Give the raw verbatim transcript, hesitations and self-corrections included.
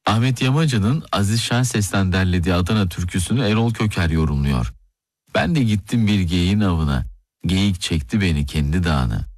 Ahmet Yamacı'nın Aziz Şenses'ten derlediği Adana türküsünü Erol Köker yorumluyor. Ben de gittim bir geyiğin avına, geyik çekti beni kendi dağına.